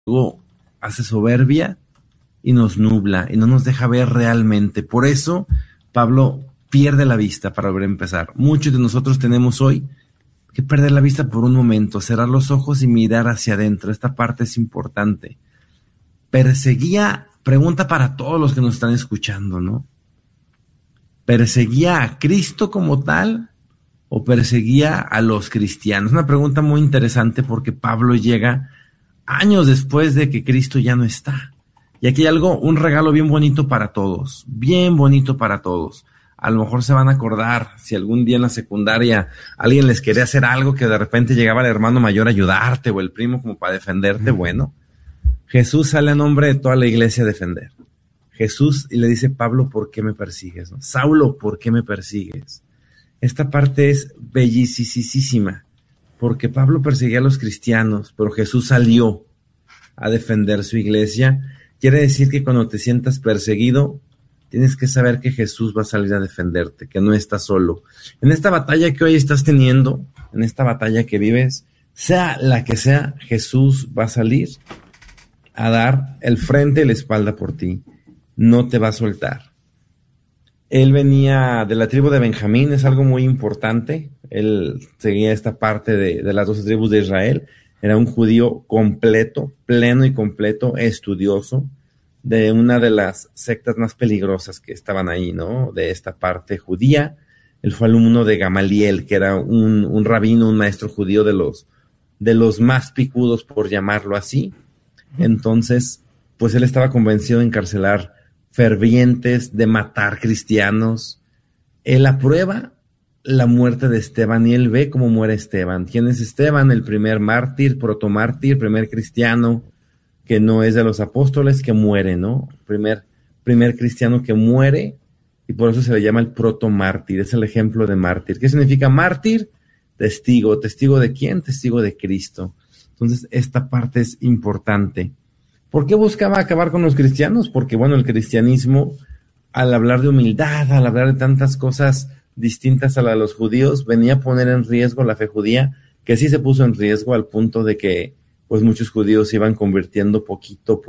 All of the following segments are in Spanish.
luego hace soberbia y nos nubla y no nos deja ver realmente. Por eso Pablo pierde la vista para volver a empezar. Muchos de nosotros tenemos hoy que perder la vista por un momento, cerrar los ojos y mirar hacia adentro. Esta parte es importante. Perseguía, pregunta para todos los que nos están escuchando, ¿no? ¿Perseguía a Cristo como tal o perseguía a los cristianos? Una pregunta muy interesante porque Pablo llega años después de que Cristo ya no está. Y aquí hay un regalo bien bonito para todos, bien bonito para todos. A lo mejor se van a acordar si algún día en la secundaria alguien les quería hacer algo que de repente llegaba el hermano mayor a ayudarte o el primo como para defenderte. Bueno, Jesús sale a nombre de toda la iglesia a defender. Jesús y le dice, Pablo, ¿por qué me persigues? ¿No? Saulo, ¿por qué me persigues? Esta parte es bellísima, porque Pablo perseguía a los cristianos, pero Jesús salió a defender su iglesia. Quiere decir que cuando te sientas perseguido, tienes que saber que Jesús va a salir a defenderte, que no estás solo. En esta batalla que hoy estás teniendo, en esta batalla que vives, sea la que sea, Jesús va a salir a dar el frente y la espalda por ti. No te va a soltar. Él venía de la tribu de Benjamín, es algo muy importante. Él seguía esta parte de las 12 tribus de Israel. Era un judío completo, pleno y completo, estudioso, de una de las sectas más peligrosas que estaban ahí, ¿no? De esta parte judía. Él fue alumno de Gamaliel, que era un rabino, un maestro judío de los más picudos, por llamarlo así. Entonces, pues él estaba convencido de encarcelar fervientes, de matar cristianos. Él aprueba la muerte de Esteban y él ve cómo muere Esteban. ¿Quién es Esteban? El primer mártir, protomártir, primer cristiano que no es de los apóstoles, que muere, ¿no? Primer cristiano que muere, y por eso se le llama el protomártir, es el ejemplo de mártir. ¿Qué significa mártir? Testigo. ¿Testigo de quién? Testigo de Cristo. Entonces, esta parte es importante. ¿Por qué buscaba acabar con los cristianos? Porque, bueno, el cristianismo, al hablar de humildad, al hablar de tantas cosas distintas a la de los judíos, venía a poner en riesgo la fe judía, que sí se puso en riesgo al punto de que, pues, muchos judíos se iban convirtiendo poquito,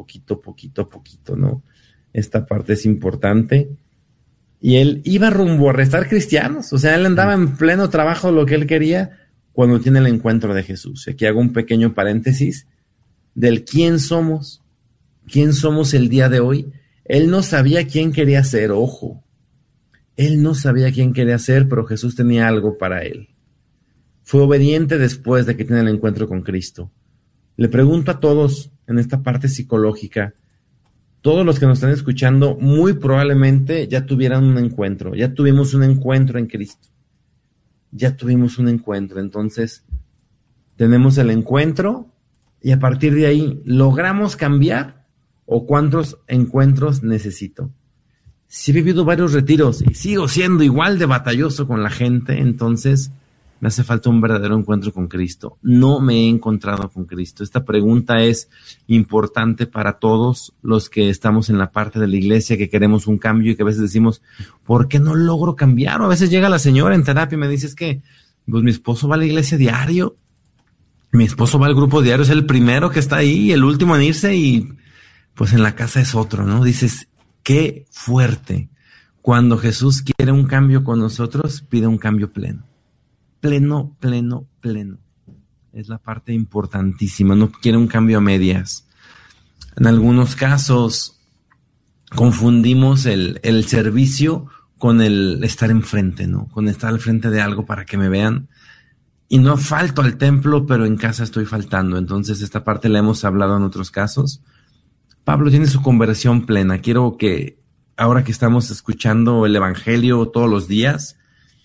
¿no? Esta parte es importante. Y él iba rumbo a arrestar cristianos, o sea, él andaba en pleno trabajo lo que él quería cuando tiene el encuentro de Jesús. Aquí hago un pequeño paréntesis del quién somos el día de hoy. Él no sabía quién quería ser, ojo. Él no sabía quién quería ser, pero Jesús tenía algo para él. Fue obediente después de que tiene el encuentro con Cristo. Le pregunto a todos en esta parte psicológica, todos los que nos están escuchando muy probablemente ya tuvieran un encuentro, ya tuvimos un encuentro en Cristo. Ya tuvimos un encuentro, entonces tenemos el encuentro y a partir de ahí, ¿logramos cambiar o cuántos encuentros necesito? Si he vivido varios retiros y sigo siendo igual de batalloso con la gente, entonces me hace falta un verdadero encuentro con Cristo. No me he encontrado con Cristo. Esta pregunta es importante para todos los que estamos en la parte de la iglesia, que queremos un cambio y que a veces decimos, ¿por qué no logro cambiar? O a veces llega la señora en terapia y me dice, es que pues, mi esposo va a la iglesia diario, mi esposo va al grupo diario, es el primero que está ahí, el último en irse y pues en la casa es otro, ¿no? Dices, qué fuerte. Cuando Jesús quiere un cambio con nosotros, pide un cambio pleno. Pleno. Es la parte importantísima, no quiere un cambio a medias. En algunos casos confundimos el servicio con el estar enfrente, ¿no? Con estar al frente de algo para que me vean. Y no falto al templo, pero en casa estoy faltando. Entonces esta parte la hemos hablado en otros casos. Pablo tiene su conversión plena. Quiero que ahora que estamos escuchando el evangelio todos los días,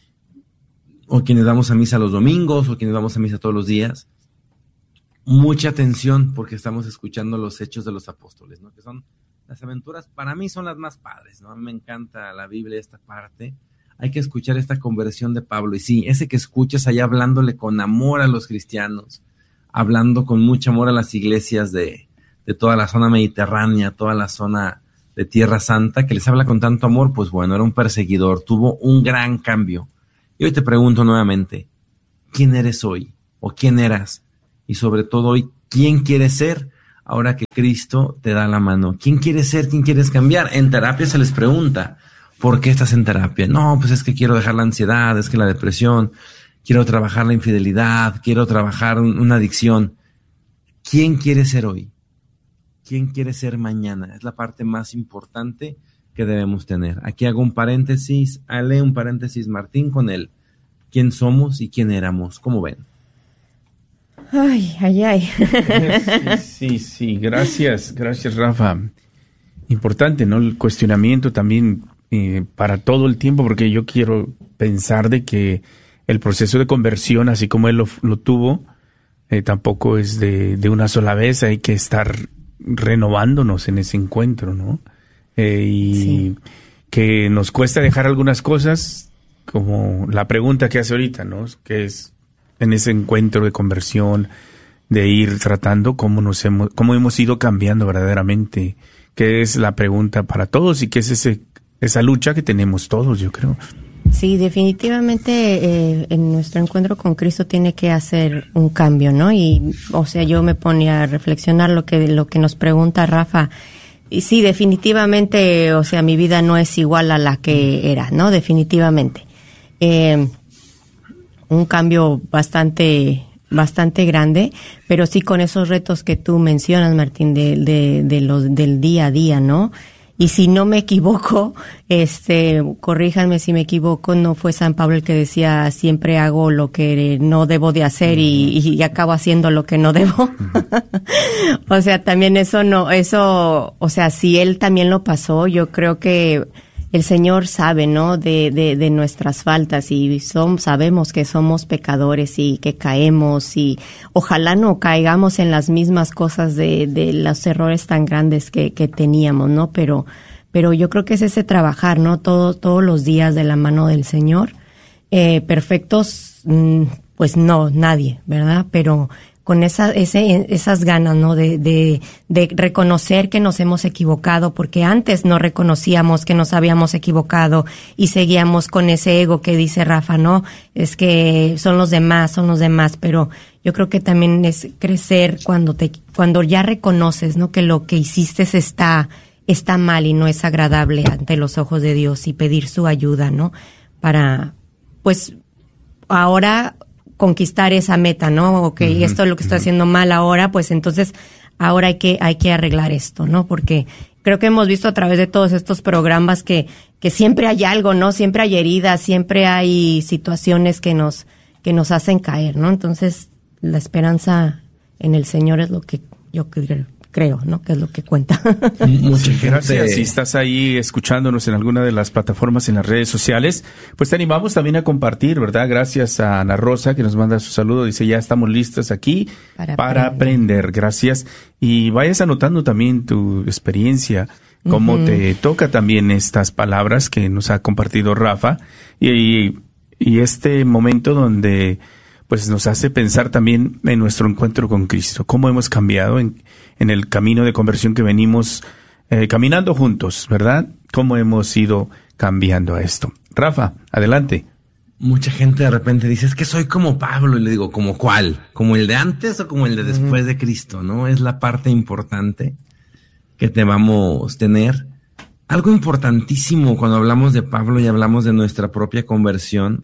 o quienes vamos a misa los domingos, o quienes vamos a misa todos los días, mucha atención porque estamos escuchando los hechos de los apóstoles, ¿no? Que son las aventuras, para mí son las más padres, ¿no? A mí me encanta la Biblia, esta parte. Hay que escuchar esta conversión de Pablo. Y sí, ese que escuchas allá hablándole con amor a los cristianos, hablando con mucho amor a las iglesias de toda la zona mediterránea, toda la zona de Tierra Santa, que les habla con tanto amor, pues bueno, era un perseguidor, tuvo un gran cambio. Y hoy te pregunto nuevamente, ¿quién eres hoy? ¿O quién eras? Y sobre todo hoy, ¿quién quieres ser ahora que Cristo te da la mano. ¿Quién quieres ser? ¿Quién quieres cambiar? En terapia se les pregunta, ¿por qué estás en terapia? No, pues es que quiero dejar la ansiedad, es que la depresión, quiero trabajar la infidelidad, quiero trabajar una adicción. ¿Quién quiere ser hoy? ¿Quién quiere ser mañana? Es la parte más importante que debemos tener. Aquí hago un paréntesis, Ale, un paréntesis, Martín, con él. ¿Quién somos y quién éramos? ¿Cómo ven? Ay. Sí, gracias, Rafa. Importante, ¿no? El cuestionamiento también para todo el tiempo, porque yo quiero pensar de que el proceso de conversión, así como él lo tuvo, tampoco es de una sola vez, hay que estar renovándonos en ese encuentro, ¿no? Sí. Que nos cuesta dejar algunas cosas, como la pregunta que hace ahorita, ¿no? Que es en ese encuentro de conversión, de ir tratando cómo hemos ido cambiando verdaderamente, que es la pregunta para todos y que es esa lucha que tenemos todos, yo creo. Sí, definitivamente en nuestro encuentro con Cristo tiene que hacer un cambio, ¿no? Y, o sea, yo me ponía a reflexionar lo que nos pregunta Rafa. Y sí, definitivamente, o sea, mi vida no es igual a la que era, ¿no? Definitivamente. Un cambio bastante grande, pero sí con esos retos que tú mencionas, Martín, del día a día, ¿no? Y si no me equivoco, corríjanme si me equivoco, no fue San Pablo el que decía siempre hago lo que no debo de hacer y acabo haciendo lo que no debo. O sea, también o sea, si él también lo pasó, yo creo que el Señor sabe, ¿no? De nuestras faltas y sabemos que somos pecadores y que caemos y ojalá no caigamos en las mismas cosas de los errores tan grandes que teníamos, ¿no? Pero yo creo que es ese trabajar, ¿no? Todos los días de la mano del Señor. Perfectos, pues no, nadie, ¿verdad? Pero con esas ganas, ¿no? De reconocer que nos hemos equivocado, porque antes no reconocíamos que nos habíamos equivocado y seguíamos con ese ego que dice Rafa, ¿no? Es que son los demás, pero yo creo que también es crecer cuando ya reconoces, ¿no? Que lo que hiciste está mal y no es agradable ante los ojos de Dios y pedir su ayuda, ¿no? Para, pues, ahora conquistar esa meta, ¿no? Okay, esto es lo que estoy haciendo mal ahora, pues entonces ahora hay que arreglar esto, ¿no? Porque creo que hemos visto a través de todos estos programas que siempre hay algo, ¿no? Siempre hay heridas, siempre hay situaciones que nos hacen caer, ¿no? Entonces, la esperanza en el Señor es lo que yo creo, ¿no? Que es lo que cuenta. Muchas gracias. Si estás ahí escuchándonos en alguna de las plataformas en las redes sociales, pues te animamos también a compartir, ¿verdad? Gracias a Ana Rosa que nos manda su saludo. Dice, ya estamos listas aquí para aprender. Gracias. Y vayas anotando también tu experiencia, cómo te toca también estas palabras que nos ha compartido Rafa y este momento donde pues nos hace pensar también en nuestro encuentro con Cristo, cómo hemos cambiado en el camino de conversión que venimos caminando juntos, ¿verdad? Cómo hemos ido cambiando a esto. Rafa, adelante. Mucha gente de repente dice, es que soy como Pablo, y le digo, ¿como cuál? ¿Como el de antes o como el de después de Cristo? ¿No? Es la parte importante que debamos tener. Algo importantísimo cuando hablamos de Pablo y hablamos de nuestra propia conversión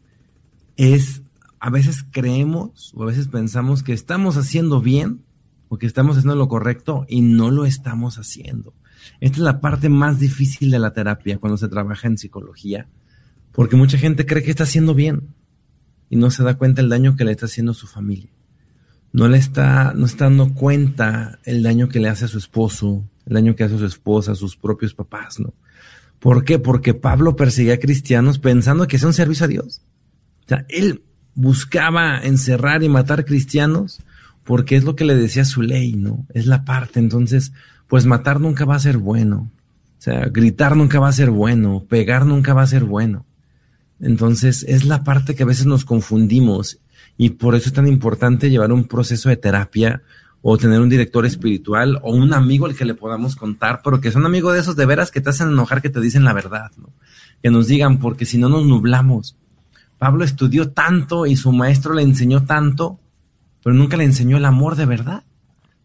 es, a veces creemos o a veces pensamos que estamos haciendo bien o que estamos haciendo lo correcto y no lo estamos haciendo. Esta es la parte más difícil de la terapia cuando se trabaja en psicología, porque mucha gente cree que está haciendo bien y no se da cuenta el daño que le está haciendo a su familia. No está dando cuenta el daño que le hace a su esposo, el daño que hace a su esposa, a sus propios papás, ¿no? ¿Por qué? Porque Pablo perseguía a cristianos pensando que hacía un servicio a Dios. O sea, él buscaba encerrar y matar cristianos porque es lo que le decía su ley, ¿no? Es la parte. Entonces, pues matar nunca va a ser bueno. O sea, gritar nunca va a ser bueno. Pegar nunca va a ser bueno. Entonces, es la parte que a veces nos confundimos y por eso es tan importante llevar un proceso de terapia o tener un director espiritual o un amigo al que le podamos contar, pero que son amigos de esos de veras que te hacen enojar, que te dicen la verdad, ¿no? Que nos digan, porque si no nos nublamos. Pablo estudió tanto y su maestro le enseñó tanto, pero nunca le enseñó el amor de verdad.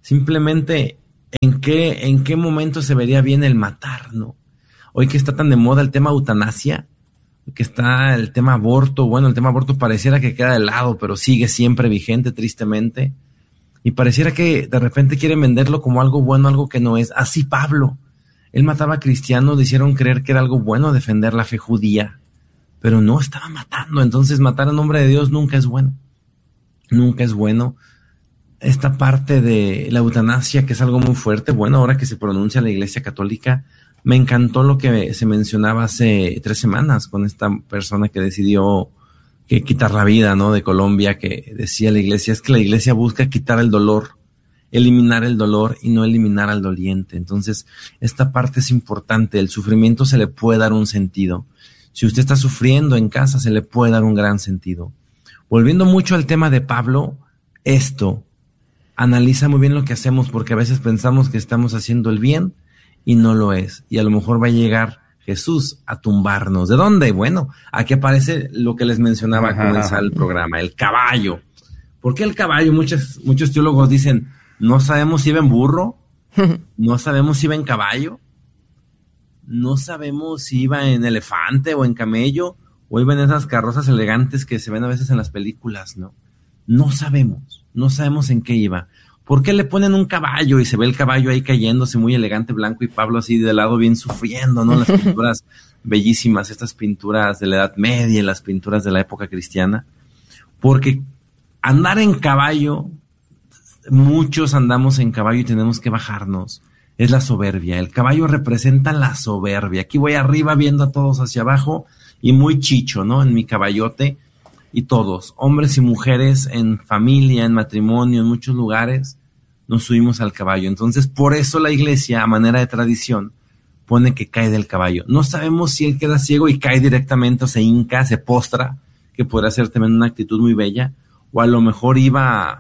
Simplemente, ¿en qué momento se vería bien el matar, no? Hoy que está tan de moda el tema eutanasia, que está el tema aborto, bueno, el tema aborto pareciera que queda de lado, pero sigue siempre vigente, tristemente. Y pareciera que de repente quieren venderlo como algo bueno, algo que no es. Así Pablo. Él mataba a cristianos, le hicieron creer que era algo bueno defender la fe judía, pero no, estaba matando. Entonces matar en nombre de Dios nunca es bueno. Nunca es bueno. Esta parte de la eutanasia, que es algo muy fuerte, bueno, ahora que se pronuncia la Iglesia Católica, me encantó lo que se mencionaba hace 3 semanas con esta persona que decidió quitar la vida, ¿no? De Colombia, que decía la Iglesia, es que la Iglesia busca quitar el dolor, eliminar el dolor y no eliminar al doliente. Entonces, esta parte es importante. El sufrimiento se le puede dar un sentido. Si usted está sufriendo en casa, se le puede dar un gran sentido. Volviendo mucho al tema de Pablo, analiza muy bien lo que hacemos, porque a veces pensamos que estamos haciendo el bien y no lo es. Y a lo mejor va a llegar Jesús a tumbarnos. ¿De dónde? Bueno, aquí aparece lo que les mencionaba al comenzar el programa, el caballo. ¿Por qué el caballo? Muchos teólogos dicen, no sabemos si iba en burro, no sabemos si iba en caballo, no sabemos si iba en elefante o en camello, o iba en esas carrozas elegantes que se ven a veces en las películas, ¿no? No sabemos en qué iba. ¿Por qué le ponen un caballo y se ve el caballo ahí cayéndose muy elegante, blanco, y Pablo así de lado bien sufriendo, ¿no? Las pinturas bellísimas, estas pinturas de la Edad Media y las pinturas de la época cristiana. Porque andar en caballo, muchos andamos en caballo y tenemos que bajarnos. Es la soberbia. El caballo representa la soberbia. Aquí voy arriba viendo a todos hacia abajo y muy chicho, ¿no? En mi caballote. Y todos, hombres y mujeres, en familia, en matrimonio, en muchos lugares, nos subimos al caballo. Entonces, por eso la Iglesia, a manera de tradición, pone que cae del caballo. No sabemos si él queda ciego y cae directamente, o se hinca, se postra, que podría ser también una actitud muy bella, o a lo mejor iba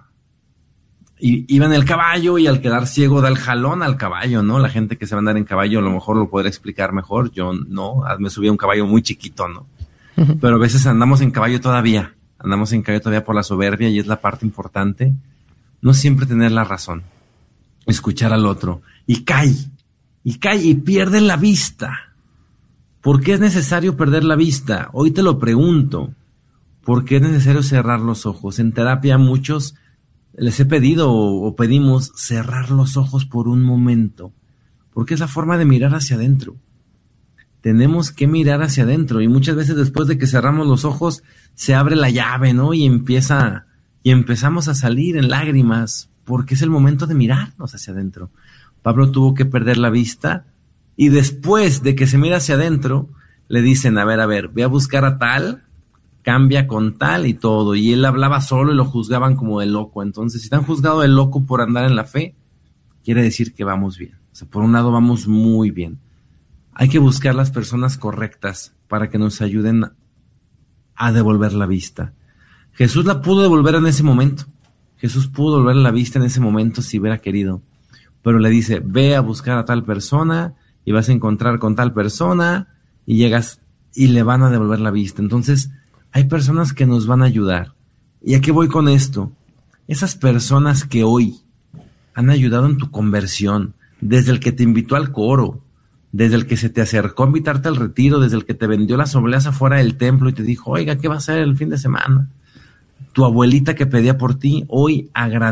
en el caballo y al quedar ciego da el jalón al caballo, ¿no? La gente que se va a andar en caballo a lo mejor lo podrá explicar mejor. Yo no, me subí a un caballo muy chiquito, ¿no? Pero a veces andamos en caballo todavía por la soberbia, y es la parte importante. No siempre tener la razón, escuchar al otro, y cae y pierde la vista. ¿Por qué es necesario perder la vista? Hoy te lo pregunto. ¿Por qué es necesario cerrar los ojos? En terapia a muchos les he pedido o pedimos cerrar los ojos por un momento, porque es la forma de mirar hacia adentro. Tenemos que mirar hacia adentro, y muchas veces después de que cerramos los ojos se abre la llave, ¿no? Y empezamos a salir en lágrimas, porque es el momento de mirarnos hacia adentro. Pablo tuvo que perder la vista, y después de que se mira hacia adentro, le dicen, a ver, ve a buscar a tal, cambia con tal y todo. Y él hablaba solo y lo juzgaban como de loco. Entonces, si están juzgados de loco por andar en la fe, quiere decir que vamos bien. O sea, por un lado vamos muy bien. Hay que buscar las personas correctas para que nos ayuden a devolver la vista. Jesús la pudo devolver en ese momento. Jesús pudo devolver la vista en ese momento si hubiera querido. Pero le dice, ve a buscar a tal persona y vas a encontrar con tal persona, y llegas y le van a devolver la vista. Entonces, hay personas que nos van a ayudar. ¿Y a qué voy con esto? Esas personas que hoy han ayudado en tu conversión, desde el que te invitó al coro, desde el que se te acercó a invitarte al retiro, desde el que te vendió las obleas afuera del templo y te dijo, oiga, ¿qué va a hacer el fin de semana? Tu abuelita que pedía por ti, hoy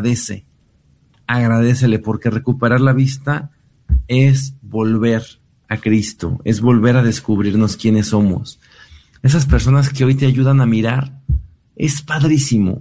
agradécele, porque recuperar la vista es volver a Cristo, es volver a descubrirnos quiénes somos. Esas personas que hoy te ayudan a mirar, es padrísimo.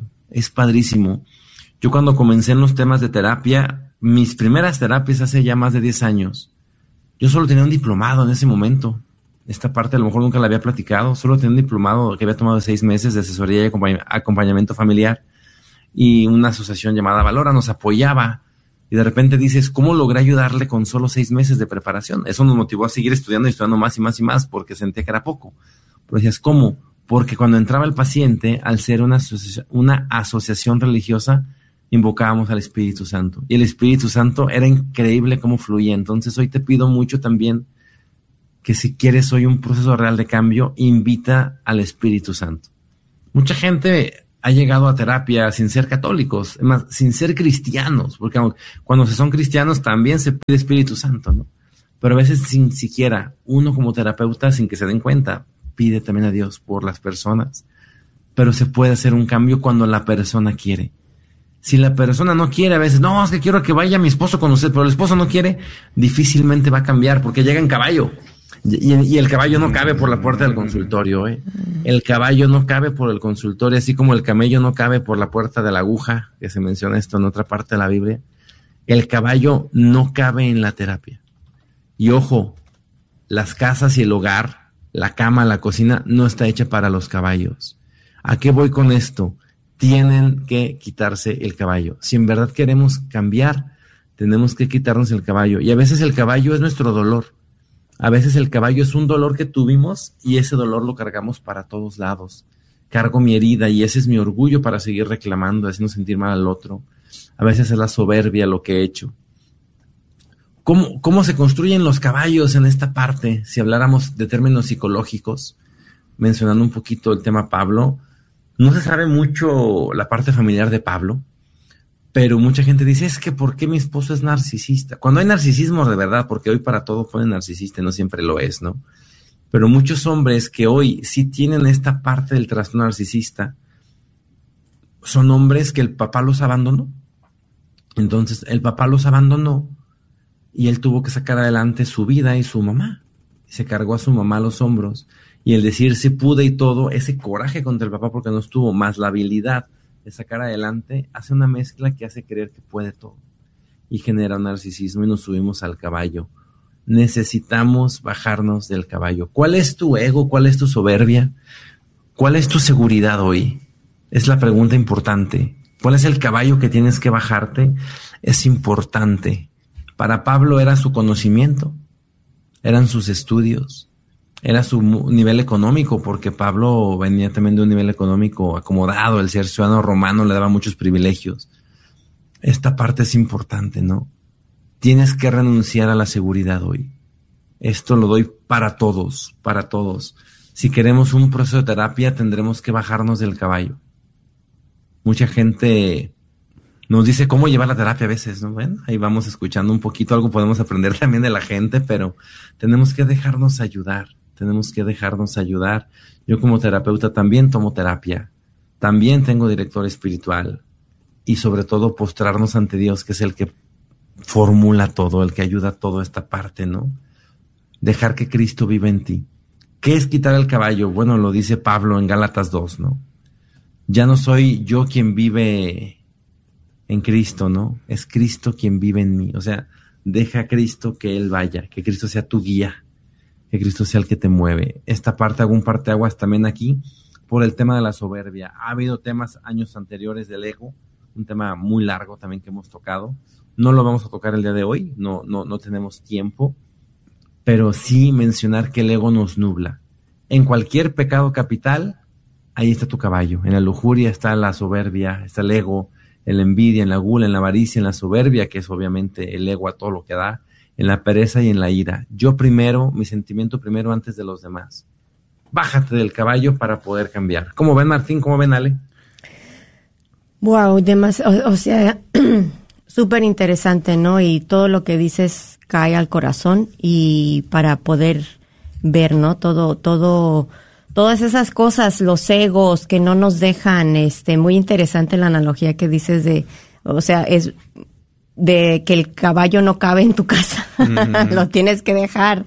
Yo cuando comencé en los temas de terapia, mis primeras terapias hace ya más de 10 años, yo solo tenía un diplomado en ese momento. Esta parte a lo mejor nunca la había platicado. Solo tenía un diplomado que había tomado 6 meses de asesoría y acompañamiento familiar. Y una asociación llamada Valora nos apoyaba. Y de repente dices, ¿cómo logré ayudarle con solo 6 meses de preparación? Eso nos motivó a seguir estudiando más y más, porque sentía que era poco. Pero decías, ¿cómo? Porque cuando entraba el paciente, al ser una asociación religiosa, invocábamos al Espíritu Santo. Y el Espíritu Santo era increíble cómo fluía. Entonces hoy te pido mucho también que si quieres hoy un proceso real de cambio, invita al Espíritu Santo. Mucha gente ha llegado a terapia sin ser católicos, es más, sin ser cristianos, porque cuando se son cristianos también se pide Espíritu Santo, ¿no? Pero a veces sin siquiera uno como terapeuta, sin que se den cuenta, pide también a Dios por las personas. Pero se puede hacer un cambio cuando la persona quiere. Si la persona no quiere, a veces, no, es que quiero que vaya mi esposo con usted, pero el esposo no quiere, difícilmente va a cambiar porque llega en caballo. Y el caballo no cabe por la puerta del consultorio, ¿eh? El caballo no cabe por el consultorio, así como el camello no cabe por la puerta de la aguja, que se menciona esto en otra parte de la Biblia. El caballo no cabe en la terapia. Y ojo, las casas y el hogar, la cama, la cocina, no está hecha para los caballos. ¿A qué voy con esto? Tienen que quitarse el caballo. Si en verdad queremos cambiar, tenemos que quitarnos el caballo. Y a veces el caballo es nuestro dolor. A veces el caballo es un dolor que tuvimos y ese dolor lo cargamos para todos lados. Cargo mi herida y ese es mi orgullo para seguir reclamando, haciendo sentir mal al otro. A veces es la soberbia lo que he hecho. ¿Cómo se construyen los caballos en esta parte? Si habláramos de términos psicológicos, mencionando un poquito el tema Pablo, no se sabe mucho la parte familiar de Pablo, pero mucha gente dice, es que ¿por qué mi esposo es narcisista? Cuando hay narcisismo de verdad, porque hoy para todo ponen narcisista, no siempre lo es, ¿no? Pero muchos hombres que hoy sí tienen esta parte del trastorno narcisista, son hombres que el papá los abandonó. Entonces, el papá los abandonó y él tuvo que sacar adelante su vida y su mamá. Se cargó a su mamá a los hombros. Y el decir sí pude y todo, ese coraje contra el papá porque no estuvo, más la habilidad de sacar adelante, hace una mezcla que hace creer que puede todo. Y genera un narcisismo y nos subimos al caballo. Necesitamos bajarnos del caballo. ¿Cuál es tu ego? ¿Cuál es tu soberbia? ¿Cuál es tu seguridad hoy? Es la pregunta importante. ¿Cuál es el caballo que tienes que bajarte? Es importante. Para Pablo era su conocimiento, eran sus estudios, era su nivel económico, porque Pablo venía también de un nivel económico acomodado, el ser ciudadano romano le daba muchos privilegios. Esta parte es importante, ¿no? Tienes que renunciar a la seguridad hoy. Esto lo doy para todos, para todos. Si queremos un proceso de terapia, tendremos que bajarnos del caballo. Mucha gente nos dice cómo llevar la terapia a veces, ¿no? Bueno, ahí vamos escuchando un poquito, algo podemos aprender también de la gente, pero tenemos que dejarnos ayudar. Tenemos que dejarnos ayudar. Yo como terapeuta también tomo terapia. También tengo director espiritual. Y sobre todo postrarnos ante Dios, que es el que formula todo, el que ayuda a toda esta parte, ¿no? Dejar que Cristo viva en ti. ¿Qué es quitar el caballo? Bueno, lo dice Pablo en Gálatas 2, ¿no? Ya no soy yo quien vive en Cristo, ¿no? Es Cristo quien vive en mí. O sea, deja a Cristo que Él vaya, que Cristo sea tu guía, que Cristo sea el que te mueve. Esta parte, hago un parteaguas también aquí por el tema de la soberbia. Ha habido temas años anteriores del ego, un tema muy largo también que hemos tocado. No lo vamos a tocar el día de hoy, no tenemos tiempo, pero sí mencionar que el ego nos nubla. En cualquier pecado capital, ahí está tu caballo. En la lujuria está la soberbia, está el ego, en la envidia, en la gula, en la avaricia, en la soberbia, que es obviamente el ego a todo lo que da, en la pereza y en la ira. Yo primero, mi sentimiento primero antes de los demás. Bájate del caballo para poder cambiar. ¿Cómo ven, Martín? ¿Cómo ven, Ale? Wow, o sea, súper interesante, ¿no? Y todo lo que dices cae al corazón y para poder ver, ¿no? Todas esas cosas, los egos que no nos dejan, muy interesante la analogía que dices es de que el caballo no cabe en tu casa. Lo tienes que dejar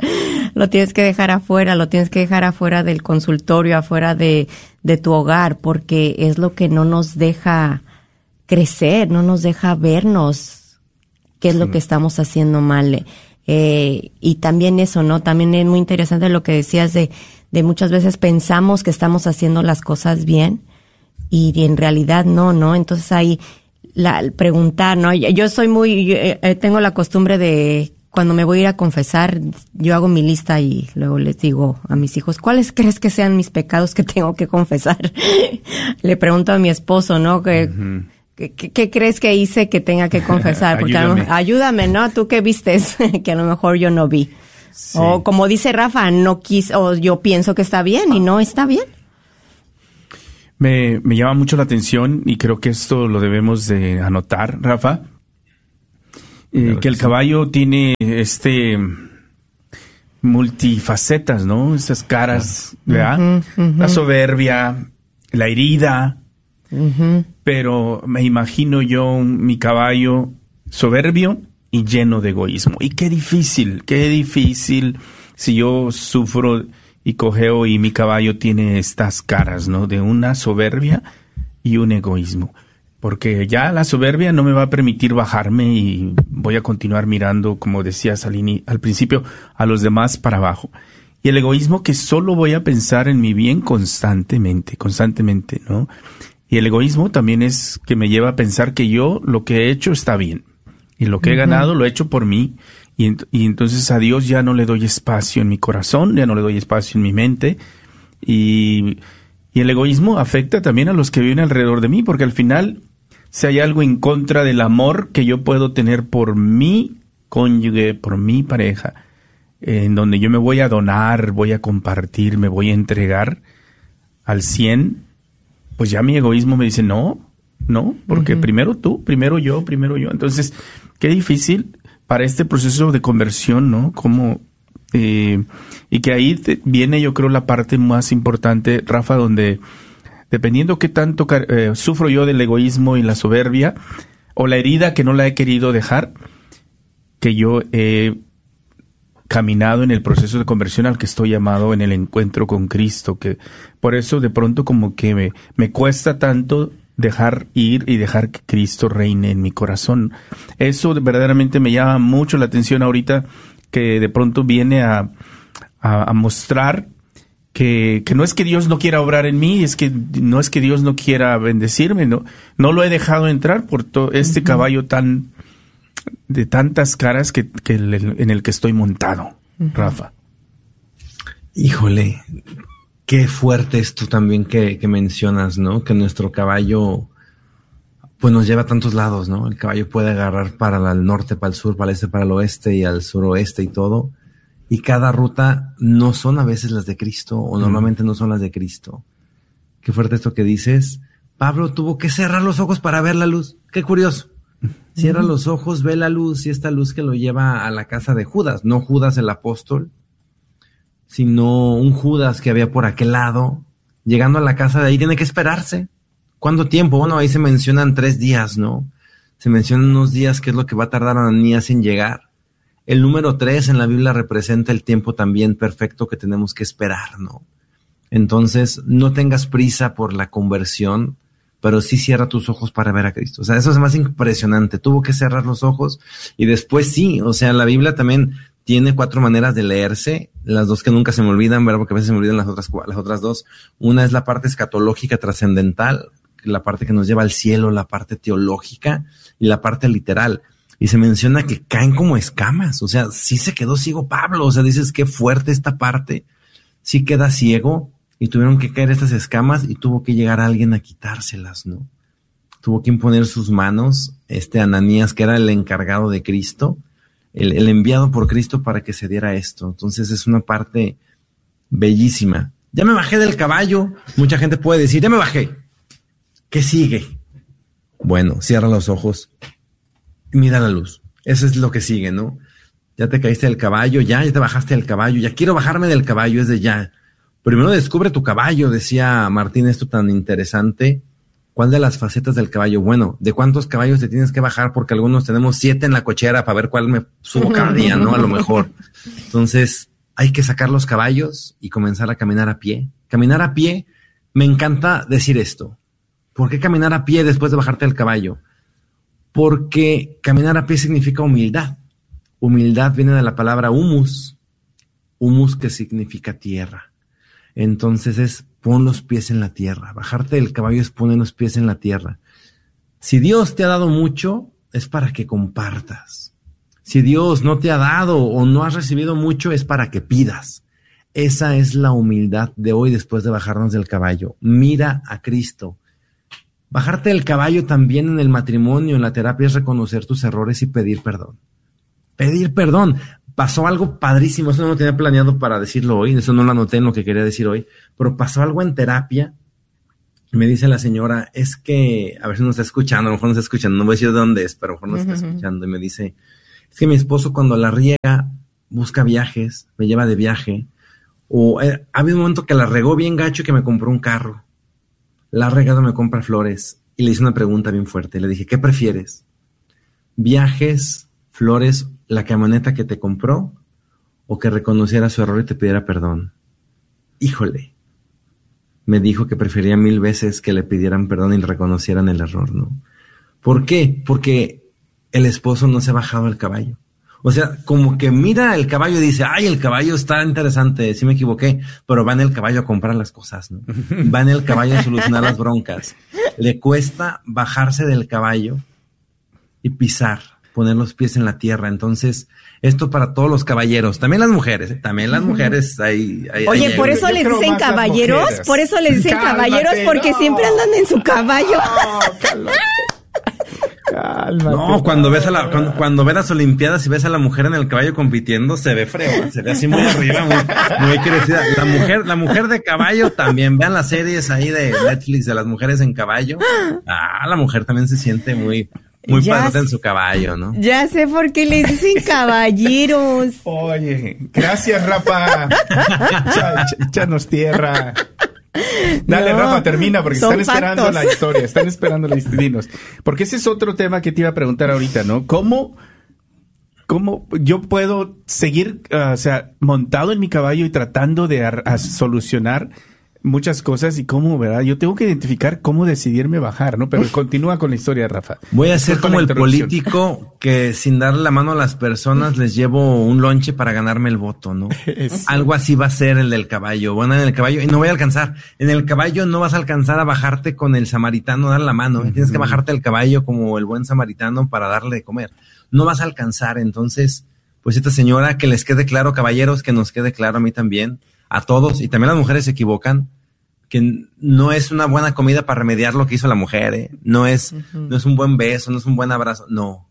afuera del consultorio, afuera de tu hogar, porque es lo que no nos deja crecer, no nos deja vernos qué es lo que estamos haciendo mal. Y también eso, ¿no? También es muy interesante lo que decías de muchas veces pensamos que estamos haciendo las cosas bien y en realidad no. Entonces ahí preguntar, ¿no? Yo tengo la costumbre de cuando me voy a ir a confesar, yo hago mi lista y luego les digo a mis hijos, ¿cuáles crees que sean mis pecados que tengo que confesar? Le pregunto a mi esposo, ¿no? ¿Qué crees que hice que tenga que confesar? Porque ayúdame, ¿no? ¿Tú qué vistes? Que a lo mejor yo no vi. Sí. O como dice Rafa, o yo pienso que está bien y no está bien. Me llama mucho la atención y creo que esto lo debemos de anotar, Rafa, claro que el caballo tiene multifacetas, ¿no? Esas caras, ¿verdad? La soberbia, la herida, pero me imagino yo mi caballo soberbio y lleno de egoísmo. Y qué difícil si yo sufro y cojeo y mi caballo tiene estas caras, ¿no? De una soberbia y un egoísmo. Porque ya la soberbia no me va a permitir bajarme y voy a continuar mirando, como decías al principio, a los demás para abajo. Y el egoísmo, que solo voy a pensar en mi bien constantemente, ¿no? Y el egoísmo también es que me lleva a pensar que yo lo que he hecho está bien. Y lo que he ganado lo he hecho por mí. Y entonces a Dios ya no le doy espacio en mi corazón, ya no le doy espacio en mi mente. Y el egoísmo afecta también a los que viven alrededor de mí, porque al final, si hay algo en contra del amor que yo puedo tener por mi cónyuge, por mi pareja, en donde yo me voy a donar, voy a compartir, me voy a entregar al 100, pues ya mi egoísmo me dice no, porque primero tú, primero yo. Entonces, qué difícil para este proceso de conversión, ¿no? Como, y que ahí viene, yo creo, la parte más importante, Rafa, donde dependiendo qué tanto sufro yo del egoísmo y la soberbia, o la herida que no la he querido dejar, que yo he caminado en el proceso de conversión al que estoy llamado en el encuentro con Cristo, que por eso de pronto como que me cuesta tanto dejar ir y dejar que Cristo reine en mi corazón. Eso verdaderamente me llama mucho la atención ahorita, que de pronto viene a mostrar que no es que Dios no quiera obrar en mí, no es que Dios no quiera bendecirme, no lo he dejado entrar por este caballo de tantas caras en el que estoy montado, Rafa. Híjole, qué fuerte esto también que mencionas, ¿no? Que nuestro caballo pues nos lleva a tantos lados, ¿no? El caballo puede agarrar para el norte, para el sur, para el este, para el oeste y al suroeste y todo. Y cada ruta no son a veces las de Cristo, o normalmente no son las de Cristo. Qué fuerte esto que dices. Pablo tuvo que cerrar los ojos para ver la luz. Qué curioso. Cierra los ojos, ve la luz, y esta luz que lo lleva a la casa de Judas. No Judas el apóstol, sino un Judas que había por aquel lado. Llegando a la casa de ahí tiene que esperarse. ¿Cuánto tiempo? Bueno, ahí se mencionan 3 días, ¿no? Se mencionan unos días, que es lo que va a tardar Ananías en llegar. El número 3 en la Biblia representa el tiempo también perfecto que tenemos que esperar, ¿no? Entonces, no tengas prisa por la conversión, pero sí cierra tus ojos para ver a Cristo. O sea, eso es más impresionante. Tuvo que cerrar los ojos y después sí, o sea, la Biblia también tiene 4 maneras de leerse, las 2 que nunca se me olvidan, ¿verdad? Porque a veces se me olvidan las otras 2. Una es la parte escatológica trascendental, la parte que nos lleva al cielo, la parte teológica y la parte literal. Y se menciona que caen como escamas. O sea, sí se quedó ciego Pablo. O sea, dices, qué fuerte esta parte. Sí queda ciego y tuvieron que caer estas escamas y tuvo que llegar alguien a quitárselas, ¿no? Tuvo que imponer sus manos, Ananías, que era el encargado de Cristo, el enviado por Cristo para que se diera esto. Entonces es una parte bellísima. Ya me bajé del caballo. Mucha gente puede decir, ya me bajé. ¿Qué sigue? Bueno, cierra los ojos. Mira la luz. Eso es lo que sigue, ¿no? Ya te caíste del caballo, ya te bajaste del caballo, ya quiero bajarme del caballo, es de ya. Primero descubre tu caballo, decía Martín, esto tan interesante. ¿Cuál de las facetas del caballo? Bueno, ¿de cuántos caballos te tienes que bajar? Porque algunos tenemos 7 en la cochera para ver cuál me subo cada día, ¿no? A lo mejor. Entonces, hay que sacar los caballos y comenzar a caminar a pie. Caminar a pie, me encanta decir esto. ¿Por qué caminar a pie después de bajarte del caballo? Porque caminar a pie significa humildad. Humildad viene de la palabra humus. Humus, que significa tierra. Entonces es pon los pies en la tierra. Bajarte del caballo es poner los pies en la tierra. Si Dios te ha dado mucho, es para que compartas. Si Dios no te ha dado o no has recibido mucho, es para que pidas. Esa es la humildad de hoy después de bajarnos del caballo. Mira a Cristo. Bajarte del caballo también en el matrimonio, en la terapia, es reconocer tus errores y pedir perdón. Pedir perdón. Pasó algo padrísimo, eso no lo tenía planeado para decirlo hoy, eso no lo anoté en lo que quería decir hoy, pero pasó algo en terapia Me dice la señora, es que, a ver si nos está escuchando, a lo mejor no está escuchando, no voy a decir de dónde es, pero a lo mejor no está escuchando. Y me dice, es que mi esposo cuando la riega, busca viajes, me lleva de viaje. O ha habido un momento que la regó bien gacho y que me compró un carro. La ha regado, me compra flores. Y le hice una pregunta bien fuerte. Le dije, ¿qué prefieres? ¿Viajes, flores, la camioneta que te compró? ¿O que reconociera su error y te pidiera perdón? Híjole. Me dijo que prefería 1000 veces que le pidieran perdón y le reconocieran el error, ¿no? ¿Por qué? Porque el esposo no se ha bajado del caballo. O sea, como que mira el caballo y dice, ay, el caballo está interesante, sí me equivoqué, pero va en el caballo a comprar las cosas, ¿no? Va en el caballo a solucionar las broncas. Le cuesta bajarse del caballo y pisar, poner los pies en la tierra. Entonces, esto para todos los caballeros, también las mujeres, hay Oye, por eso les dicen caballeros, porque siempre andan en su caballo. Cálmate. No, cuando ves las Olimpiadas y ves a la mujer en el caballo compitiendo, se ve fregón, se ve así muy arriba, muy crecida. La mujer de caballo también, vean las series ahí de Netflix de las mujeres en caballo. La mujer también se siente muy padre en su caballo, ¿no? Ya sé por qué les dicen caballeros. Oye, gracias, Rafa. Échanos tierra. Dale, no, Rafa, termina, porque están esperando la historia, dinos. Porque ese es otro tema que te iba a preguntar ahorita, ¿no? ¿Cómo yo puedo seguir, montado en mi caballo y tratando de solucionar muchas cosas y cómo, ¿verdad? Yo tengo que identificar cómo decidirme bajar, ¿no? Pero continúa con la historia, Rafa. Voy a ser como el político que sin darle la mano a las personas les llevo un lonche para ganarme el voto, ¿no? Algo así va a ser el del caballo. Bueno, en el caballo, y no voy a alcanzar. En el caballo no vas a alcanzar a bajarte con el samaritano, darle la mano. Tienes que bajarte del caballo como el buen samaritano para darle de comer. No vas a alcanzar. Entonces, pues esta señora, que les quede claro, caballeros, que nos quede claro a mí también, a todos, y también las mujeres se equivocan, que no es una buena comida para remediar lo que hizo la mujer, ¿eh? No es un buen beso, no es un buen abrazo, no.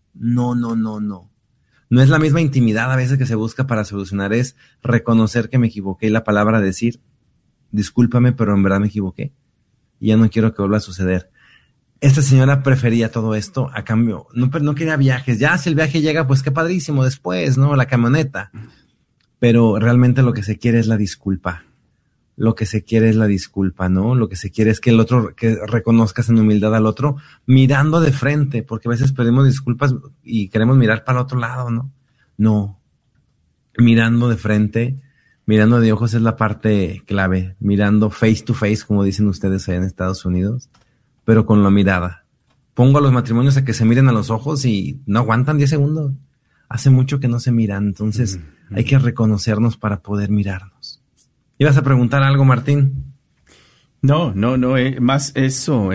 No es la misma intimidad a veces que se busca para solucionar, es reconocer que me equivoqué y la palabra decir, discúlpame, pero en verdad me equivoqué y ya no quiero que vuelva a suceder. Esta señora prefería todo esto a cambio, no quería viajes, ya si el viaje llega, pues qué padrísimo después, ¿no? La camioneta. Pero realmente lo que se quiere es la disculpa. Lo que se quiere es la disculpa, ¿no? Lo que se quiere es que el otro, que reconozcas en humildad al otro, mirando de frente, porque a veces pedimos disculpas y queremos mirar para el otro lado, ¿no? No. Mirando de frente, mirando de ojos es la parte clave. Mirando face to face, como dicen ustedes allá en Estados Unidos, pero con la mirada. Pongo a los matrimonios a que se miren a los ojos y no aguantan 10 segundos. Hace mucho que no se miran, entonces hay que reconocernos para poder mirarnos. ¿Ibas a preguntar algo, Martín? No, más eso.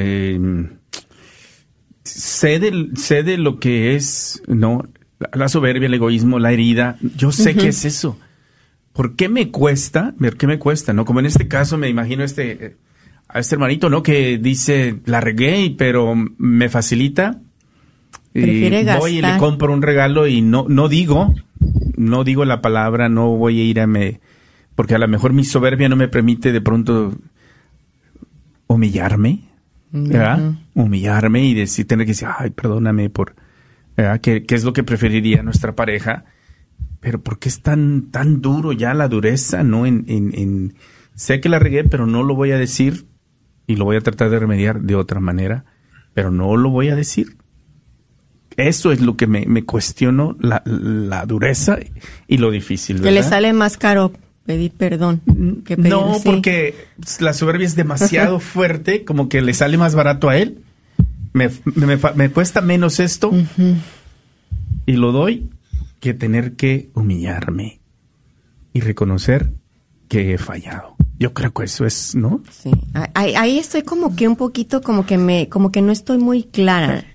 Sé de lo que es, ¿no? La soberbia, el egoísmo, la herida. Yo sé qué es eso. ¿Por qué me cuesta? ¿No? Como en este caso me imagino a este hermanito, ¿no? Que dice, la regué, pero me facilita. Prefiere gastar. Voy y le compro un regalo y no digo la palabra, no voy a ir porque a lo mejor mi soberbia no me permite de pronto humillarme, ¿verdad? Humillarme y tener que decir, ay, perdóname por, ¿verdad? ¿Qué es lo que preferiría nuestra pareja? Pero ¿por qué es tan duro ya la dureza, no? Sé que la regué, pero no lo voy a decir y lo voy a tratar de remediar de otra manera, pero no lo voy a decir. Eso es lo que me cuestiono, la dureza y lo difícil, ¿verdad? Que le sale más caro pedir perdón que pedir, no, porque la soberbia es demasiado fuerte, como que le sale más barato a él. Me cuesta menos esto y lo doy que tener que humillarme y reconocer que he fallado. Yo creo que eso es, ¿no? Sí. Ahí estoy como que un poquito, como que no estoy muy clara,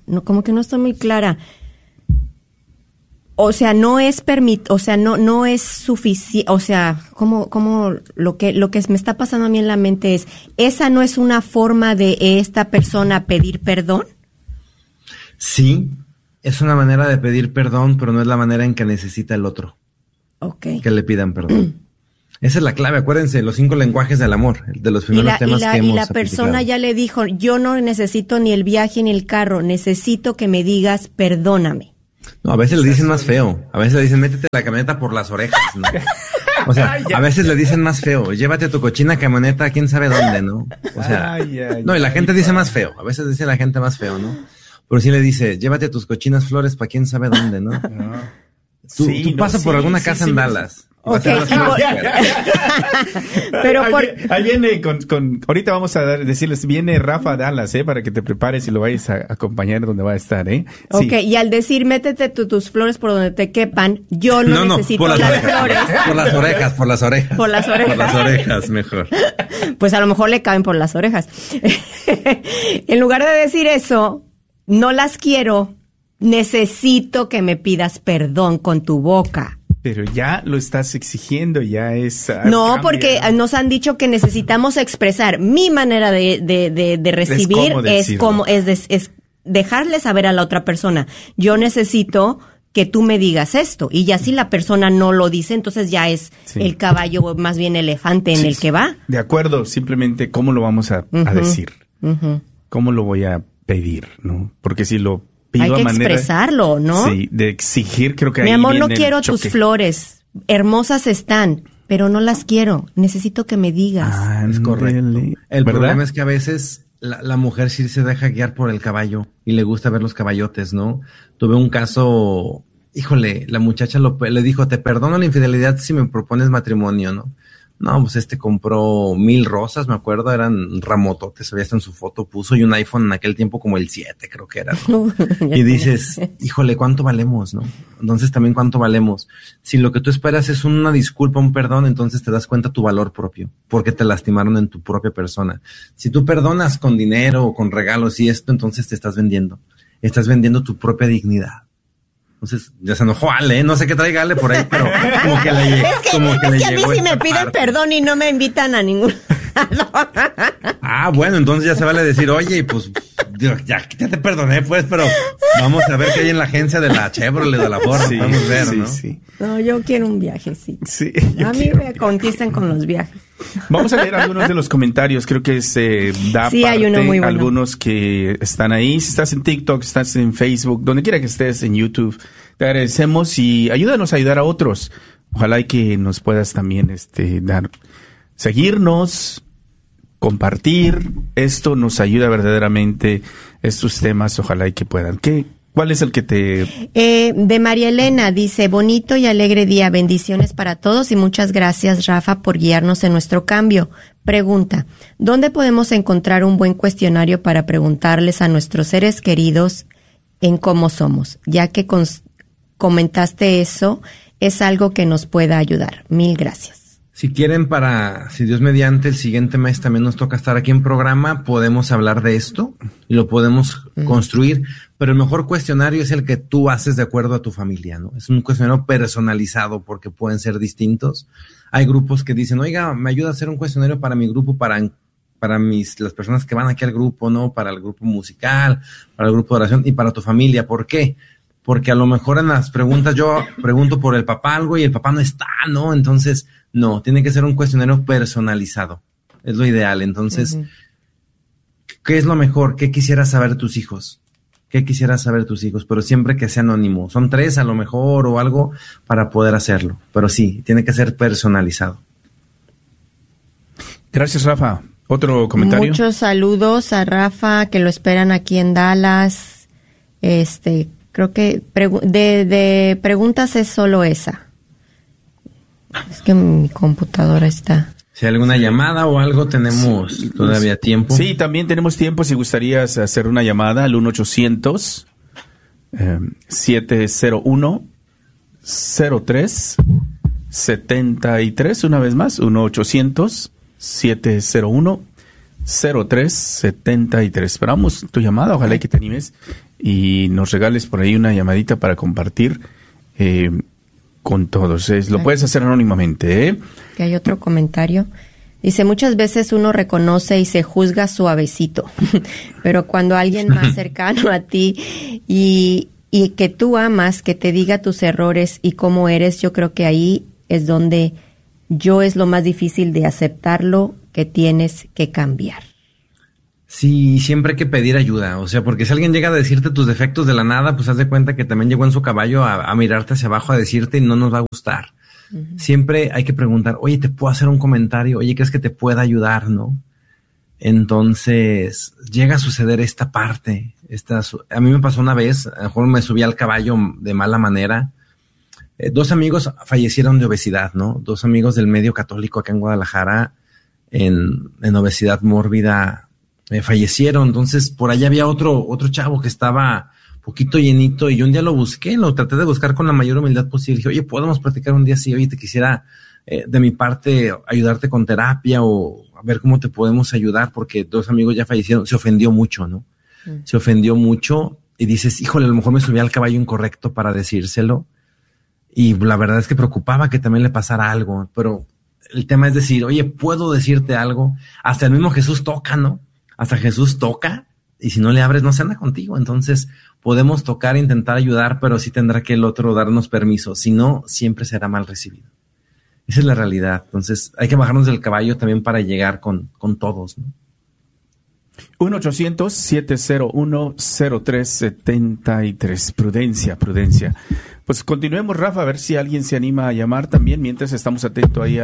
O sea, no es no es suficiente, o sea, como lo que me está pasando a mí en la mente es, ¿esa no es una forma de esta persona pedir perdón? Sí, es una manera de pedir perdón, pero no es la manera en que necesita el otro. Okay. Que le pidan perdón. Esa es la clave, acuérdense, los 5 lenguajes del amor, de los primeros temas que hemos y la persona ya le dijo, yo no necesito ni el viaje ni el carro, necesito que me digas perdóname. No, a veces le dicen más feo, a veces le dicen métete la camioneta por las orejas, ¿no? O sea, a veces le dicen más feo, llévate tu cochina camioneta a quién sabe dónde, ¿no? O sea, no, y la gente dice más feo, a veces dice la gente más feo, ¿no? Pero sí le dice, llévate tus cochinas flores para quién sabe dónde, ¿no? Tú pasas por alguna casa en Dallas. Okay. Pero ahí viene ahorita vamos a decirles, viene Rafa Dallas, para que te prepares y lo vayas a acompañar donde va a estar, Sí. Ok, y al decir métete tus flores por donde te quepan, yo no necesito por las flores. Por las orejas. Por las orejas. Por las orejas, mejor. Pues a lo mejor le caben por las orejas. En lugar de decir eso, no las quiero, necesito que me pidas perdón con tu boca. Pero ya lo estás exigiendo, ya es... No, cambia. porque nos han dicho que necesitamos expresar. Mi manera de recibir es dejarle saber a la otra persona, yo necesito que tú me digas esto. Y ya si la persona no lo dice, entonces ya es el caballo, más bien elefante en el que va. De acuerdo, simplemente cómo lo vamos a decir. Cómo lo voy a pedir, ¿no? Porque si lo... Hay que expresarlo, ¿no? Sí, de exigir, creo que mi ahí amor, viene no quiero tus flores, hermosas están, pero no las quiero, necesito que me digas. Es correcto. El problema es que a veces la mujer sí se deja guiar por el caballo y le gusta ver los caballotes, ¿no? Tuve un caso, híjole, la muchacha le dijo, te perdono la infidelidad si me propones matrimonio, ¿no? No, pues compró 1000 rosas, me acuerdo, eran ramototes, había hasta en su foto puso, y un iPhone en aquel tiempo como el 7, creo que era, ¿no? Y dices, híjole, ¿cuánto valemos, no? Entonces también ¿cuánto valemos? Si lo que tú esperas es una disculpa, un perdón, entonces te das cuenta tu valor propio, porque te lastimaron en tu propia persona. Si tú perdonas con dinero o con regalos y esto, entonces te estás vendiendo tu propia dignidad. Entonces, ya se enojó Ale, no sé qué traiga Ale por ahí, pero como que le llegó. Es que a mí sí me piden perdón y no me invitan a ningún bueno, entonces ya se vale decir, oye, pues, ya te perdoné, pues, pero vamos a ver qué hay en la agencia de la Chevrolet, de la Ford, vamos a ver, ¿no? Sí. No, yo quiero un viajecito. Sí. A mí me conquistan con los viajes. Vamos a leer algunos de los comentarios, creo que hay uno muy bueno. Algunos que están ahí. Si estás en TikTok, estás en Facebook, donde quiera que estés, en YouTube, te agradecemos y ayúdanos a ayudar a otros. Ojalá y que nos puedas también seguirnos, compartir. Esto nos ayuda verdaderamente, estos temas, ojalá y que puedan. ¿Cuál es el que te...? De María Elena, dice, bonito y alegre día, bendiciones para todos y muchas gracias, Rafa, por guiarnos en nuestro cambio. Pregunta, ¿dónde podemos encontrar un buen cuestionario para preguntarles a nuestros seres queridos en cómo somos? Ya que comentaste eso, es algo que nos pueda ayudar. Mil gracias. Si quieren si Dios mediante, el siguiente mes también nos toca estar aquí en programa, podemos hablar de esto y lo podemos construir, pero el mejor cuestionario es el que tú haces de acuerdo a tu familia, ¿no? Es un cuestionario personalizado porque pueden ser distintos. Hay grupos que dicen, oiga, me ayuda a hacer un cuestionario para mi grupo, para las personas que van aquí al grupo, ¿no? Para el grupo musical, para el grupo de oración y para tu familia. ¿Por qué? Porque a lo mejor en las preguntas yo pregunto por el papá algo y el papá no está, ¿no? Entonces, no, tiene que ser un cuestionario personalizado. Es lo ideal. Entonces, ¿qué es lo mejor? ¿Qué quisieras saber tus hijos? ¿Qué quisieras saber tus hijos? Pero siempre que sea anónimo. Son 3 a lo mejor o algo para poder hacerlo. Pero sí, tiene que ser personalizado. Gracias, Rafa. ¿Otro comentario? Muchos saludos a Rafa, que lo esperan aquí en Dallas. Creo que de preguntas es solo esa. Es que mi computadora está... Si hay alguna llamada o algo, tenemos todavía tiempo. Sí, también tenemos tiempo si gustarías hacer una llamada al 1-800-701-0373. Una vez más, 1-800-701-0373. Esperamos tu llamada, ojalá que te animes y nos regales por ahí una llamadita para compartir con todos. Lo puedes hacer anónimamente, ¿eh? Que hay otro comentario. Dice, muchas veces uno reconoce y se juzga suavecito, pero cuando alguien más cercano a ti y que tú amas, que te diga tus errores y cómo eres, yo creo que ahí es donde yo es lo más difícil de aceptarlo que tienes que cambiar. Sí, siempre hay que pedir ayuda, o sea, porque si alguien llega a decirte tus defectos de la nada, pues haz de cuenta que también llegó en su caballo a mirarte hacia abajo, a decirte y no nos va a gustar. Uh-huh. Siempre hay que preguntar, oye, ¿te puedo hacer un comentario? Oye, ¿crees que te pueda ayudar, no? Entonces, llega a suceder esta parte. A mí me pasó una vez, a lo mejor me subí al caballo de mala manera. 2 amigos fallecieron de obesidad, ¿no? 2 amigos del medio católico acá en Guadalajara en obesidad mórbida fallecieron. Entonces, por allá había otro chavo que estaba poquito llenito y yo un día lo busqué, lo traté de buscar con la mayor humildad posible. Dije, oye, ¿podemos platicar un día así? Oye, te quisiera de mi parte ayudarte con terapia o a ver cómo te podemos ayudar, porque 2 amigos ya fallecieron. Se ofendió mucho, ¿no? Se ofendió mucho y dices, híjole, a lo mejor me subí al caballo incorrecto para decírselo. Y la verdad es que preocupaba que también le pasara algo, pero el tema es decir, oye, ¿puedo decirte algo? Hasta el mismo Jesús toca, ¿no? Hasta Jesús toca y si no le abres no se anda contigo. Entonces podemos tocar e intentar ayudar, pero sí tendrá que el otro darnos permiso. Si no, siempre será mal recibido. Esa es la realidad. Entonces hay que bajarnos del caballo también para llegar con todos, ¿no? 1-800-701-0373. Prudencia. Pues continuemos, Rafa, a ver si alguien se anima a llamar también, mientras estamos atentos ahí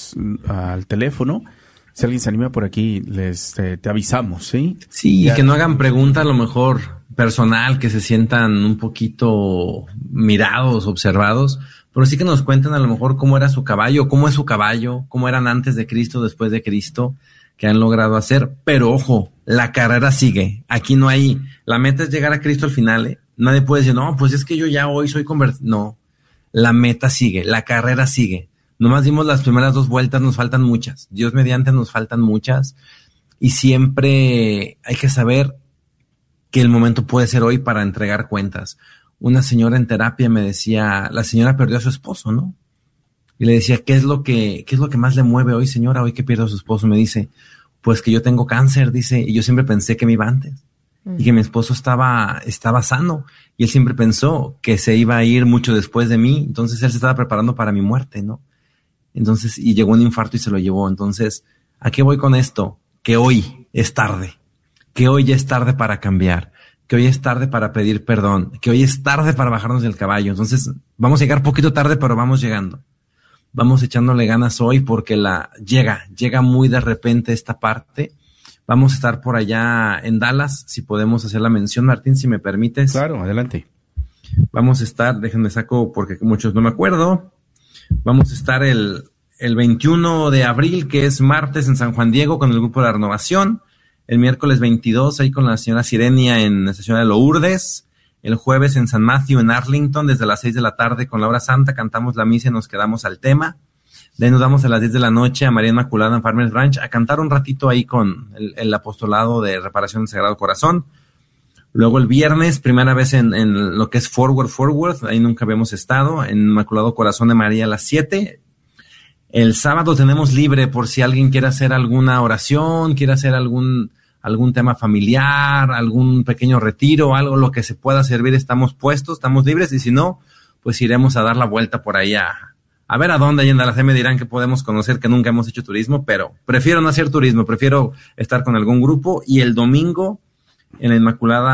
al teléfono. Si alguien se anima por aquí, te avisamos, ¿sí? Sí, ya. Que no hagan pregunta a lo mejor personal, que se sientan un poquito mirados, observados, pero sí que nos cuenten a lo mejor cómo era su caballo, cómo es su caballo, cómo eran antes de Cristo, después de Cristo, que han logrado hacer. Pero ojo, la carrera sigue. Aquí no hay, la meta es llegar a Cristo al final, ¿eh? Nadie puede decir, no, pues es que yo ya hoy soy convertido. No, la meta sigue, la carrera sigue. Nomás dimos las primeras 2 vueltas, nos faltan muchas. Dios mediante nos faltan muchas. Y siempre hay que saber que el momento puede ser hoy para entregar cuentas. Una señora en terapia me decía, la señora perdió a su esposo, ¿no? Y le decía, ¿qué es lo que más le mueve hoy, señora, hoy que pierde a su esposo? Me dice, pues que yo tengo cáncer, dice, y yo siempre pensé que me iba antes. Y que mi esposo estaba sano. Y él siempre pensó que se iba a ir mucho después de mí. Entonces él se estaba preparando para mi muerte, ¿no? Entonces, y llegó un infarto y se lo llevó. Entonces, ¿a qué voy con esto? Que hoy es tarde. Que hoy ya es tarde para cambiar. Que hoy es tarde para pedir perdón. Que hoy es tarde para bajarnos del caballo. Entonces, vamos a llegar poquito tarde, pero vamos llegando. Vamos echándole ganas hoy porque llega muy de repente esta parte. Vamos a estar por allá en Dallas, si podemos hacer la mención, Martín, si me permites. Claro, adelante. Vamos a estar, déjenme saco porque muchos no me acuerdo. Vamos a estar el 21 de abril, que es martes, en San Juan Diego con el Grupo de la Renovación. El miércoles 22 ahí con la señora Sirenia en la estación de Lourdes. El jueves en San Matthew, en Arlington, desde las 6 de la tarde con la hora santa, cantamos la misa y nos quedamos al tema. De ahí nos vamos a las 10 de la noche a María Inmaculada en Farmers Branch a cantar un ratito ahí con el apostolado de reparación del Sagrado Corazón. Luego el viernes, primera vez en lo que es Forward, ahí nunca habíamos estado, en Inmaculado Corazón de María a las 7. El sábado tenemos libre por si alguien quiere hacer alguna oración, quiere hacer algún tema familiar, algún pequeño retiro, algo lo que se pueda servir, estamos puestos, estamos libres, y si no, pues iremos a dar la vuelta por ahí a ver a dónde, ahí en Dallas. Me dirán que podemos conocer, que nunca hemos hecho turismo, pero prefiero no hacer turismo, prefiero estar con algún grupo. Y el domingo en la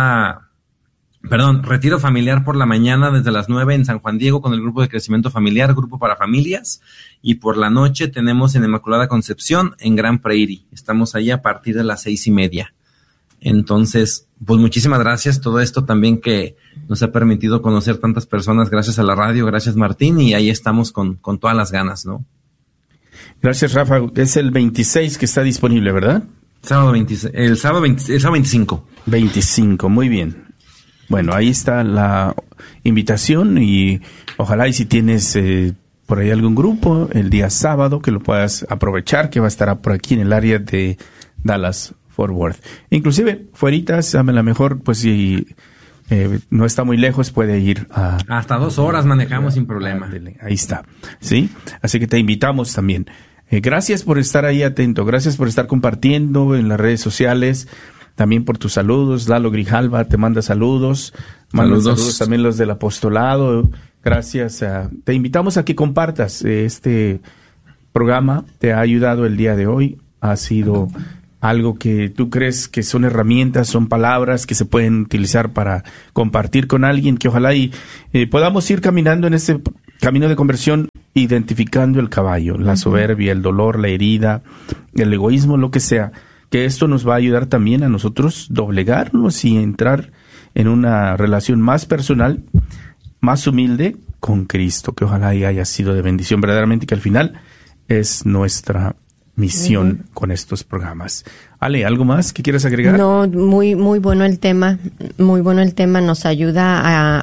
retiro familiar por la mañana desde las 9 en San Juan Diego con el grupo de crecimiento familiar, grupo para familias, y por la noche tenemos en Inmaculada Concepción en Grand Prairie. Estamos ahí a partir de las 6:30. Entonces, pues muchísimas gracias. Todo esto también que nos ha permitido conocer tantas personas gracias a la radio, gracias Martín, y ahí estamos con todas las ganas, ¿no? Gracias, Rafa. Es el 26 que está disponible, ¿verdad? El sábado 25. 25, muy bien. Bueno, ahí está la invitación y ojalá y si tienes por ahí algún grupo el día sábado que lo puedas aprovechar, que va a estar por aquí en el área de Dallas Fort Worth. Inclusive, fueritas, a lo mejor, pues si no está muy lejos, puede ir a... Hasta 2 horas manejamos sin problema. Ahí está, ¿sí? Así que te invitamos también. Gracias por estar ahí atento, gracias por estar compartiendo en las redes sociales, también por tus saludos. Lalo Grijalva te manda saludos. Saludos también los del apostolado. Gracias. Te invitamos a que compartas este programa te ha ayudado el día de hoy? ¿Ha sido algo que tú crees que son herramientas, son palabras que se pueden utilizar para compartir con alguien, que ojalá y podamos ir caminando en este camino de conversión, identificando el caballo, la soberbia, el dolor, la herida, el egoísmo, lo que sea, que esto nos va a ayudar también a nosotros doblegarnos y entrar en una relación más personal, más humilde con Cristo, que ojalá y haya sido de bendición verdaderamente, que al final es nuestra misión con estos programas. Ale, ¿algo más que quieras agregar? No, muy bueno el tema, nos ayuda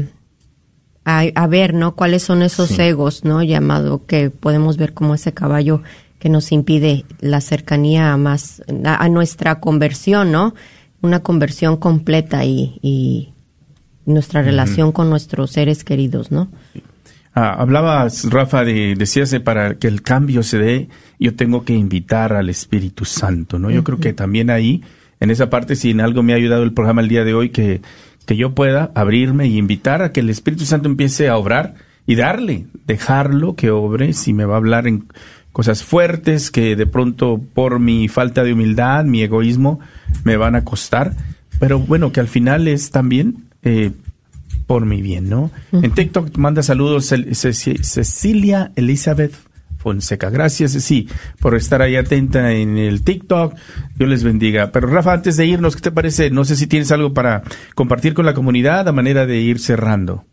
a ver, ¿no? Cuáles son esos egos, ¿no? Llamado, que podemos ver como ese caballo que nos impide la cercanía a nuestra conversión, ¿no? Una conversión completa y nuestra relación con nuestros seres queridos, ¿no? Hablabas, Rafa, decías para que el cambio se dé, yo tengo que invitar al Espíritu Santo, ¿no? Yo creo que también ahí, en esa parte, si en algo me ha ayudado el programa el día de hoy, que yo pueda abrirme y invitar a que el Espíritu Santo empiece a obrar y dejarlo que obre, si me va a hablar en cosas fuertes que de pronto por mi falta de humildad, mi egoísmo, me van a costar, pero bueno, que al final es también por mi bien, ¿no? En TikTok manda saludos Cecilia Elizabeth Fonseca. Gracias, Ceci, por estar ahí atenta en el TikTok. Dios les bendiga. Pero Rafa, antes de irnos, ¿qué te parece? No sé si tienes algo para compartir con la comunidad a manera de ir cerrando.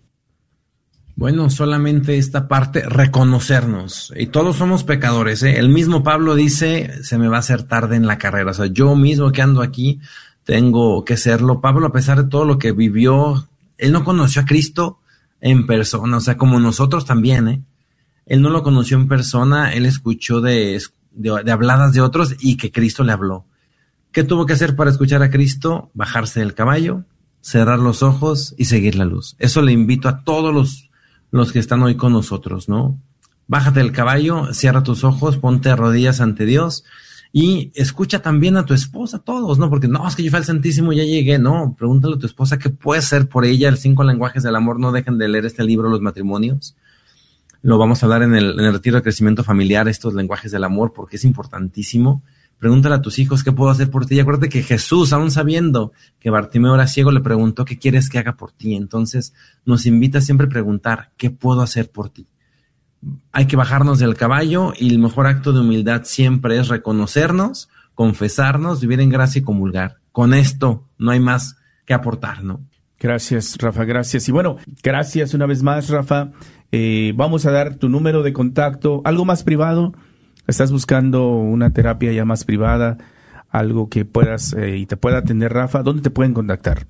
Bueno, solamente esta parte, reconocernos. Y todos somos pecadores, ¿eh? El mismo Pablo dice, se me va a hacer tarde en la carrera. O sea, yo mismo que ando aquí, tengo que serlo. Pablo, a pesar de todo lo que vivió, él no conoció a Cristo en persona, o sea, como nosotros también, ¿eh? Él no lo conoció en persona, él escuchó de habladas de otros y que Cristo le habló. ¿Qué tuvo que hacer para escuchar a Cristo? Bajarse del caballo, cerrar los ojos y seguir la luz. Eso le invito a todos los que están hoy con nosotros, ¿no? Bájate del caballo, cierra tus ojos, ponte de rodillas ante Dios y escucha también a tu esposa, todos, ¿no? Porque no, es que yo fui al Santísimo y ya llegué, no. Pregúntale a tu esposa qué puedes hacer por ella. Los 5 lenguajes del amor, no dejen de leer este libro, Los matrimonios. Lo vamos a hablar en el retiro de crecimiento familiar, estos lenguajes del amor, porque es importantísimo. Pregúntale a tus hijos qué puedo hacer por ti. Y acuérdate que Jesús, aún sabiendo que Bartimeo era ciego, le preguntó qué quieres que haga por ti. Entonces nos invita siempre a preguntar qué puedo hacer por ti. Hay que bajarnos del caballo y el mejor acto de humildad siempre es reconocernos, confesarnos, vivir en gracia y comulgar. Con esto no hay más que aportar, ¿no? Gracias, Rafa, gracias. Y bueno, gracias una vez más, Rafa. Vamos a dar tu número de contacto, algo más privado. ¿Estás buscando una terapia ya más privada? Algo que puedas y te pueda atender, Rafa. ¿Dónde te pueden contactar?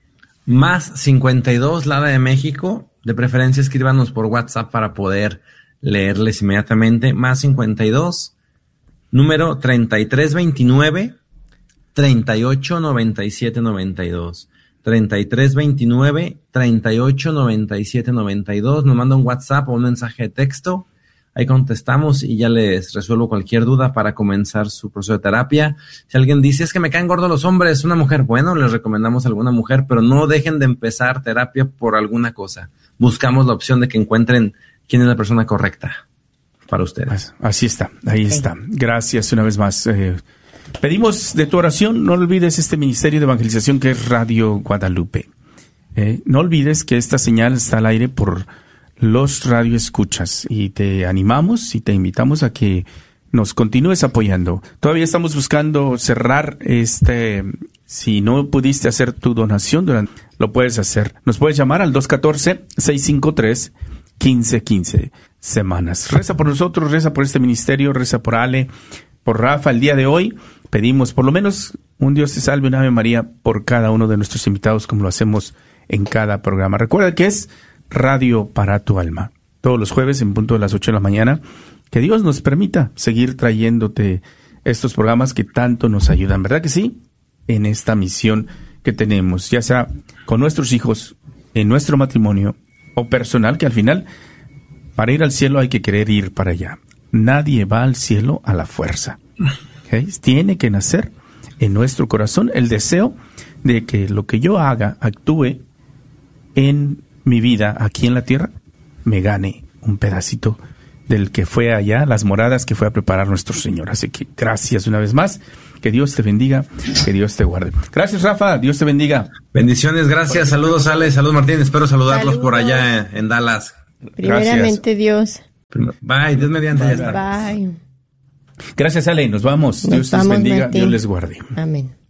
Más 52, la de México. De preferencia, escríbanos por WhatsApp para poder leerles inmediatamente. Más 52, número 3329 389792. 3329 389792. Nos manda un WhatsApp o un mensaje de texto. Ahí contestamos y ya les resuelvo cualquier duda para comenzar su proceso de terapia. Si alguien dice, es que me caen gordos los hombres, una mujer, bueno, les recomendamos alguna mujer, pero no dejen de empezar terapia por alguna cosa. Buscamos la opción de que encuentren quién es la persona correcta para ustedes. Así está, ahí está. Gracias una vez más. Pedimos de tu oración, no olvides este ministerio de evangelización que es Radio Guadalupe. No olvides que esta señal está al aire por los radioescuchas y te animamos y te invitamos a que nos continúes apoyando. Todavía estamos buscando cerrar si no pudiste hacer tu donación, lo puedes hacer. Nos puedes llamar al 214-653-1515 semanas. Reza por nosotros, reza por este ministerio, reza por Ale, por Rafa. El día de hoy pedimos por lo menos un Dios te salve, una Ave María por cada uno de nuestros invitados, como lo hacemos en cada programa. Recuerda que es Radio para tu alma. Todos los jueves en punto de las 8 de la mañana. Que Dios nos permita seguir trayéndote estos programas que tanto nos ayudan, ¿verdad que sí? En esta misión que tenemos, ya sea con nuestros hijos, en nuestro matrimonio o personal, que al final, para ir al cielo hay que querer ir para allá. Nadie va al cielo a la fuerza. ¿Okay? Tiene que nacer en nuestro corazón el deseo de que lo que yo haga, actúe en mi vida aquí en la tierra, me gane un pedacito del que fue allá, las moradas que fue a preparar nuestro Señor. Así que gracias una vez más. Que Dios te bendiga, que Dios te guarde. Gracias, Rafa. Dios te bendiga. Bendiciones, gracias. Saludos, Ale. Saludos, Martín. Espero saludarlos por allá en Dallas. Primeramente, Dios. Bye. Dios mediante. Ya está. Bye. Gracias, Ale. Nos vamos. Dios les bendiga. Martín. Dios les guarde. Amén.